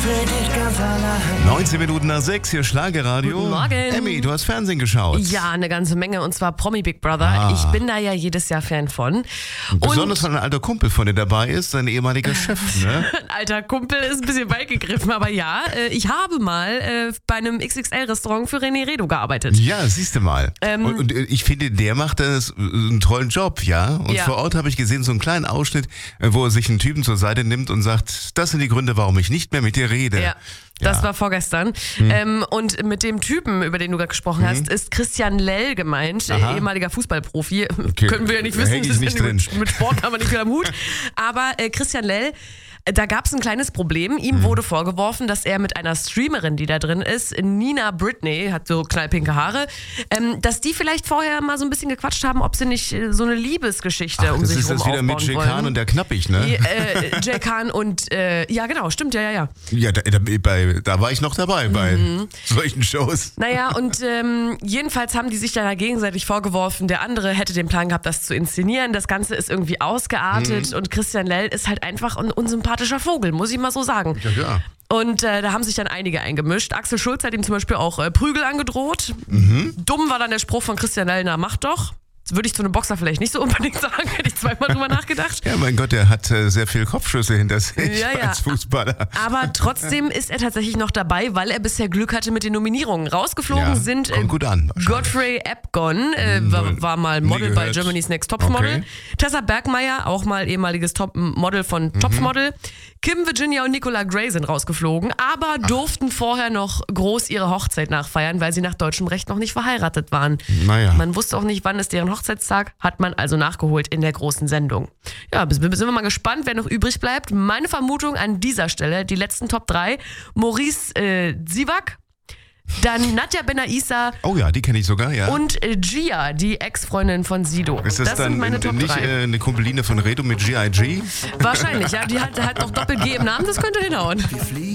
19 Minuten nach 6, hier Schlagerradio. Guten Morgen. Emmy, du hast Fernsehen geschaut. Ja, eine ganze Menge, und zwar Promi Big Brother. Ich bin da ja jedes Jahr Fan von. Besonders, wenn ein alter Kumpel von dir dabei ist, sein ehemaliger Chef, ne? Ein alter Kumpel ist ein bisschen weit gegriffen, aber ja, ich habe mal bei einem XXL-Restaurant für René Redo gearbeitet. Ja, siehst du mal. Und ich finde, der macht einen tollen Job, ja? Und vor Ort habe ich gesehen, so einen kleinen Ausschnitt, wo er sich einen Typen zur Seite nimmt und sagt, das sind die Gründe, warum ich nicht mehr mit dir rede. Ja. Das war vorgestern. Und mit dem Typen, über den du gerade gesprochen hast, ist Christian Lell gemeint, ehemaliger Fußballprofi. Okay. Können wir ja nicht wissen, das nicht drin. Mit Sport haben wir nicht viel am Hut. Aber Christian Lell, da gab es ein kleines Problem. Ihm wurde vorgeworfen, dass er mit einer Streamerin, die da drin ist, Nina Britney, hat so knallpinke Haare, dass die vielleicht vorher mal so ein bisschen gequatscht haben, ob sie nicht so eine Liebesgeschichte um sich rum aufbauen wollen. Das ist das wieder mit Jay Khan und der Knappig, ne? Jay Khan und, ja genau, stimmt, ja. Ja, da war ich noch dabei bei solchen Shows. Naja, und jedenfalls haben die sich dann gegenseitig vorgeworfen, der andere hätte den Plan gehabt, das zu inszenieren. Das Ganze ist irgendwie ausgeartet und Christian Lell ist halt einfach ein unsympathischer Vogel, muss ich mal so sagen. Ja. Und da haben sich dann einige eingemischt. Axel Schulz hat ihm zum Beispiel auch Prügel angedroht. Dumm war dann der Spruch von Christian Lell, na mach doch. Das würde ich zu einem Boxer vielleicht nicht so unbedingt sagen, hätte ich zweimal drüber nachgedacht. Ja, mein Gott, der hat sehr viel Kopfschüsse hinter sich als Fußballer. Aber trotzdem ist er tatsächlich noch dabei, weil er bisher Glück hatte mit den Nominierungen. Rausgeflogen sind gut an, Godfrey Ebgon, war mal Model bei Germany's Next Topmodel. Tessa Bergmeier, auch mal ehemaliges Topmodel von Topmodel. Kim Virginia und Nicola Gray sind rausgeflogen, aber durften vorher noch groß ihre Hochzeit nachfeiern, weil sie nach deutschem Recht noch nicht verheiratet waren. Naja. Man wusste auch nicht, wann ist deren Hochzeitstag, hat man also nachgeholt in der großen Sendung. Ja, sind wir mal gespannt, wer noch übrig bleibt. Meine Vermutung an dieser Stelle, die letzten Top 3, Maurice Zivak, dann Nadja Benaissa. Oh ja, die kenne ich sogar, ja. Und Gia, die Ex-Freundin von Sido. Ist das dann sind meine Top 3. Nicht eine Kumpeline von Redo mit G.I.G.? Wahrscheinlich, ja. Die hat auch Doppel-G im Namen, das könnte hinhauen.